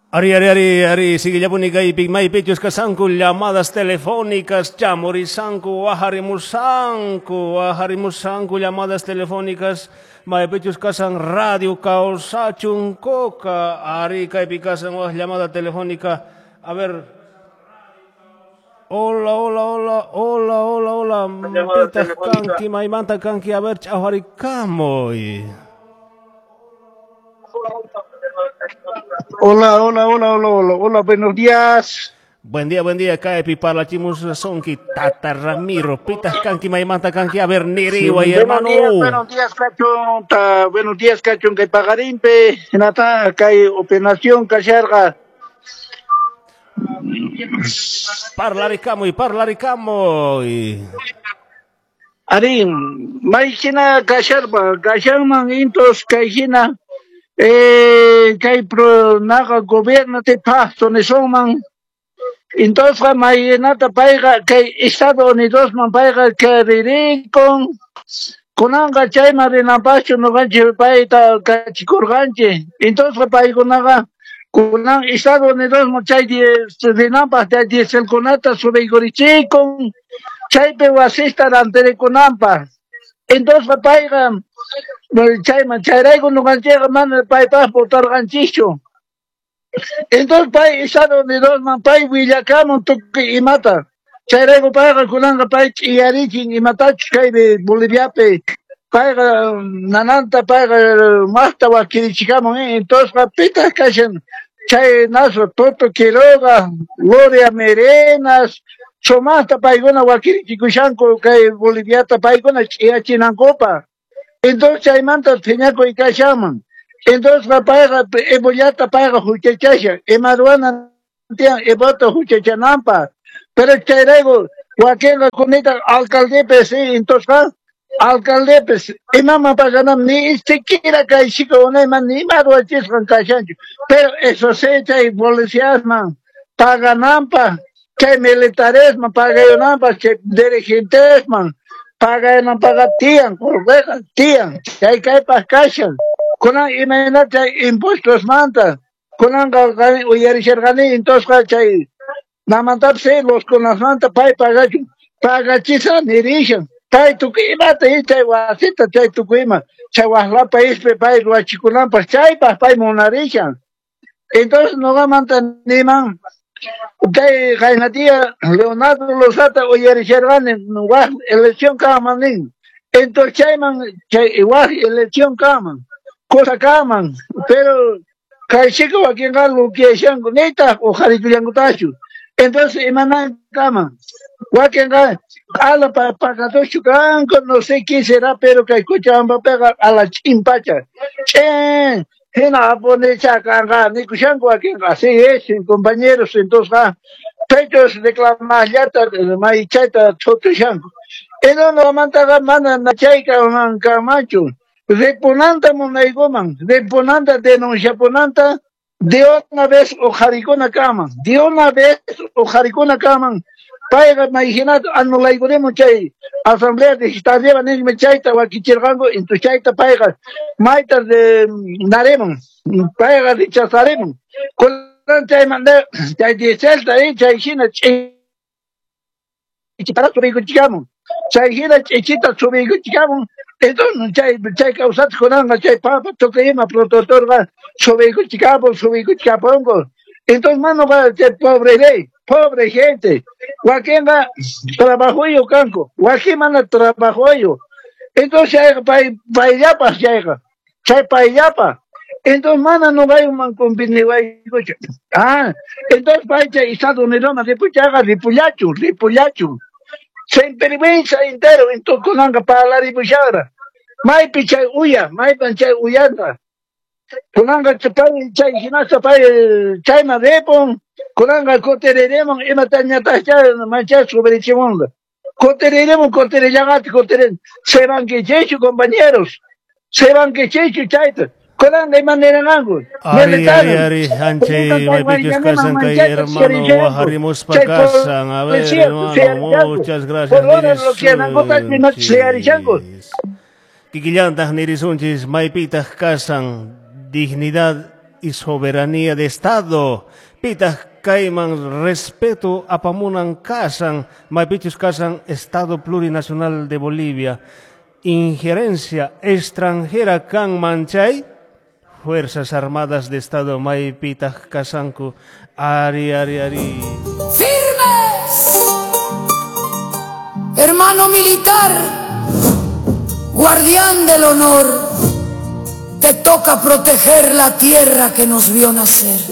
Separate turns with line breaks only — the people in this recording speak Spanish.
Ari, sige puni kay pigmay pityos kasanku llamadas telefónicas, chamorisanku, aharimusanku, llamadas telefónicas, may pityos kasang radio kausachun koka, ari kay pikasang llamada telefónica, a ver, hola, pitah kanki, may manta kanki, a ver, ahari kamoy.
Hola, buenos días.
Buen día, Caepi, para chimus sonki, Tata Ramiro, pitas kanki, maimanta kanki, a ver, niriwa, hermano.
Buenos días, Cachón, que pagarimpe, nata, que operación, cacharga.
Parlaricamoy.
Ari, maikina cacharman, intos, caijina. Que naga gobierno de pasto ne soman entonces mayenata paiga que Estados Unidos man paiga que riricon kunanga chayma rinapacho no ganche paita kachikurganche entonces paigo naga kunang Estados Unidos mo chay rinapas de diesel kunata sobre igorichikon chaype wasista rantere kunampa entonces paiga chayman chayrayku nuqanchayqa mana paypaq putarqanchikchu entonces pay Estados Unidos man pay willakamun tukuy imata chayrayku payqa kunanqa pay ch'iyarichin imatachu kaypi Boliviapi payqa nananta payqa masta wakirichikamun entonces pitaq kashan chay naso Toto Quiroga Gloria Merenas sumaqta paykuna wakirichikushanku kay Boliviata paykuna ch'iyachinankupa entonces chaymanta phiñakuy kashaman entonces payqa ebullata payqa huchachasha emaruana tiyan ebota huchachananpa pero chayrayku wakinqa kunita alcaldepi sí entonces alcaldepis imama paganam ni siquiera kay shika unayman ni maruachisqan kashanchu pero eso sí chay policiasman pagananpa chay militaresman pagayunanpa chay dirigentesman paganan pagatian, correja, tian, chay kaypas kashan. Kunan imaynata impuestos manta. Kunan uyarishargani entonces chay namantapse los kunas manta pay pagachun. Pagachisa nirishan. Pay tukimata chay wasita chay tukima. Chay waslapa ispe pay ruachikunampas chaypas pay monarishan. Entonces no manta niman. Kay Jainatía Leonardo Lozata Oyarishergane igual elección kaman entonces chayman igual elección kaman cosa kaman pero kay chica wakin algo que shango neta o jarituyangotachu entonces imanan kaman wakin ala pagatochu kanko no sé quién será pero kay Cochabamba pega a la chimpacha che Hina pone chacanga, ni kushango aquí, así es, compañeros, entonces, pechos reclamallata, maichata, chotoshango. Eno no mantaga mana nachaika man camacho, reponanta monaigoman, reponanta denunciaponanta, de una vez o jaricona caman, de una vez o jaricona caman. Paiga imagínate anulaigoremos chay asamblea legislativa ni me chaita wakichirgango en tu chaita paiga maita de naremos paiga rechazaremos con chay manda chay dieselta chay china chay para subigo chicamos chay gira chita subigo chicamos entonces chay causat conanga chay papa toquema protector subigo chicapongo entonces mano va chay pobre ley pobre gente, Joaquina trabajó yo canco, Joaquina trabajó yo. Entonces paillapa llega, chay paillapa. Entonces mana no va un man con entonces pailla y Estados Unidos me después haga ripullacho. Se impervenza entero en todo conanga para la ripullada. Mai picha uya, mai pancha uyanda. Kunanga chay hinasa chay na depon kunanga kotereremos imatanya tacha mancha sobre chimonda koterellagati se van que chechu compañeros se van que chechu chaita kunanga imanera nango
Ari anche mai pityos kasan kay hermano waharimos pagkasan a ver hermano muchas gracias Kikillantah nirisunchis may pitah kasan dignidad y soberanía de Estado. Pitah kaiman respeto apamunan kasan, maipichus kasan Estado plurinacional de Bolivia. Injerencia extranjera kan manchay, Fuerzas Armadas de Estado maipitah kasanku, ari.
¡Firmes! Hermano militar, guardián del honor, te toca proteger la tierra que nos vio nacer.